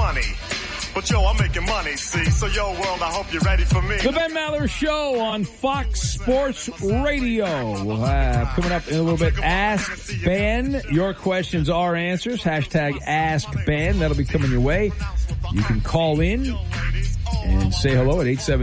funny. But yo, I'm making money, see? So yo, world, I hope you're ready for me. The Ben Maller Show on Fox Sports Radio. We'll have, coming up in a little bit, Ask Ben. Your questions are answers. Hashtag Ask Ben. That'll be coming your way. You can call in and say hello at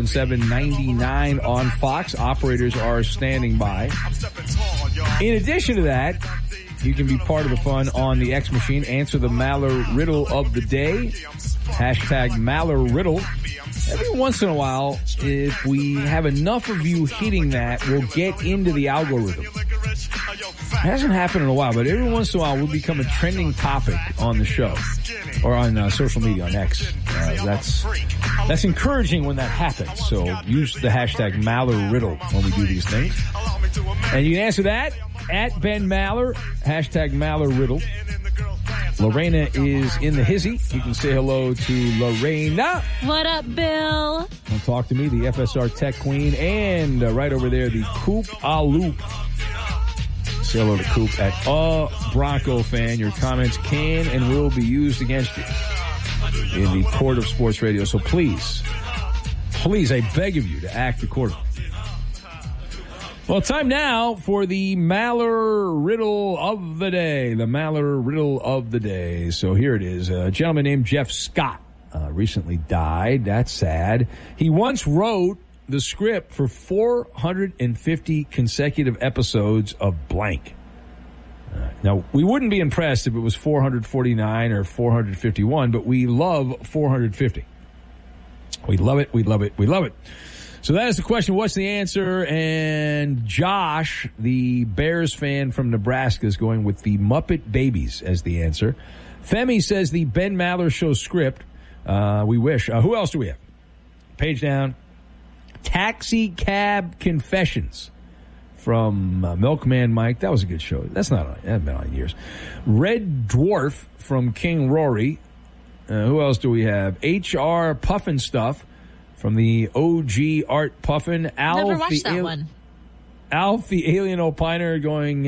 877-99 on Fox. Operators are standing by. In addition to that, you can be part of the fun on the X Machine. Answer the Maller Riddle of the Day. Hashtag Maller Riddle. Every once in a while, if we have enough of you hitting that, we'll get into the algorithm. It hasn't happened in a while, but every once in a while, we'll become a trending topic on the show or on social media, on X. That's encouraging when that happens. So use the hashtag Maller Riddle when we do these things. And you can answer that at Ben Maller, hashtag Maller Riddle. Lorena is in the hizzy. You can say hello to Lorena. What up, Bill? Don't talk to me, the FSR Tech Queen, and right over there, the Coop a Loop. Say hello to Coop at Bronco Fan. Your comments can and will be used against you in the court of sports radio. So please, I beg of you to act accordingly. Well, time now for the Maller Riddle of the Day. The Maller Riddle of the Day. So here it is. A gentleman named Jeff Scott recently died. That's sad. He once wrote the script for 450 consecutive episodes of blank. Now, we wouldn't be impressed if it was 449 or 451, but we love 450. We love it. We love it. We love it. So that is the question. What's the answer? And Josh, the Bears fan from Nebraska, is going with the Muppet Babies as the answer. Femi says the Ben Maller Show script. We wish. Who else do we have? Page down. Taxi Cab Confessions from Milkman Mike. That was a good show. That hasn't been on years. Red Dwarf from King Rory. Who else do we have? HR Puffin Stuff from the OG Art Puffin. Never watched that one. Alf the Alien Opiner going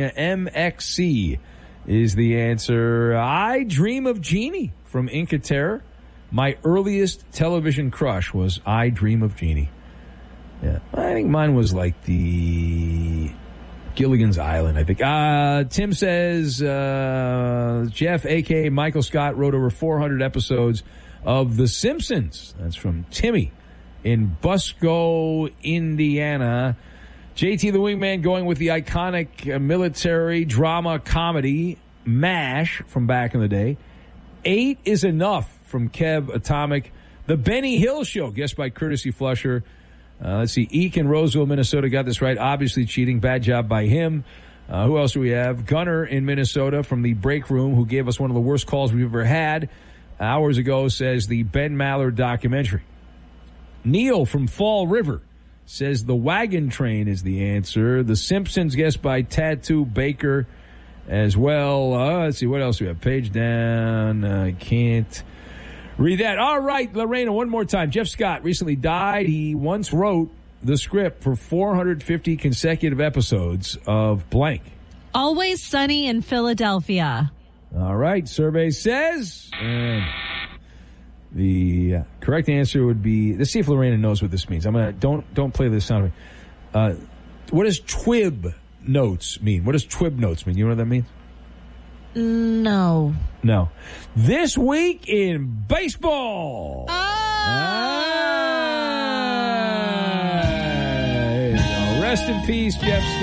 MXC is the answer. I Dream of Jeannie from Inca Terror. My earliest television crush was I Dream of Jeannie. Yeah, I think mine was like the Gilligan's Island, I think. Tim says Jeff, a.k.a. Michael Scott, wrote over 400 episodes of The Simpsons. That's from Timmy in Busco, Indiana. JT the Wingman going with the iconic military drama comedy MASH from back in the day. 8 is Enough from Kev Atomic. The Benny Hill Show, guessed by Courtesy Flusher. Let's see. Eek in Roseville, Minnesota got this right. Obviously cheating. Bad job by him. Who else do we have? Gunner in Minnesota from the Break Room, who gave us one of the worst calls we've ever had hours ago, says the Ben Maller documentary. Neil from Fall River says the Wagon Train is the answer. The Simpsons, guessed by Tattoo Baker as well. Let's see. What else do we have? Page down. I can't read that. All right, Lorena, one more time. Jeff Scott recently died. He once wrote the script for 450 consecutive episodes of blank. Always Sunny in Philadelphia. All right, survey says, and the correct answer would be, let's see if Lorena knows what this means. Don't play this sound. What does TWIB notes mean? What does TWIB notes mean? You know what that means? No. This week in baseball. Rest in peace, Jeff Scott.